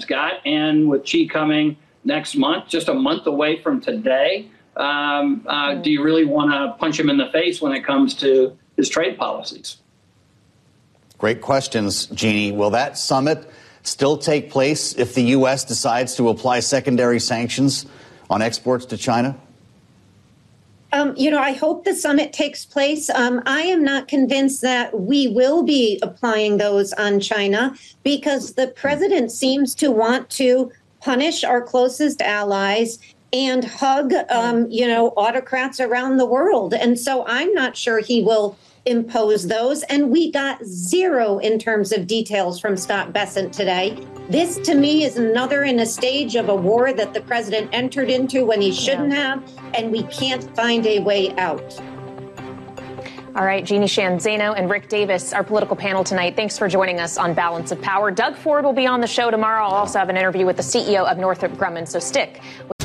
got. And with Xi coming next month, just a month away from today, do you really want to punch him in the face when it comes to his trade policies? Great questions, Jeannie. Will that summit still take place if the U.S. decides to apply secondary sanctions on exports to China? I hope the summit takes place. I am not convinced that we will be applying those on China because the president seems to want to punish our closest allies and hug, autocrats around the world. And so I'm not sure he will impose those. And we got zero in terms of details from Scott Bessent today. This, to me, is another in a stage of a war that the president entered into when he shouldn't have, and we can't find a way out. All right, Jeannie Sheehan Zaino and Rick Davis, our political panel tonight. Thanks for joining us on Balance of Power. Doug Ford will be on the show tomorrow. I'll also have an interview with the CEO of Northrop Grumman, so stick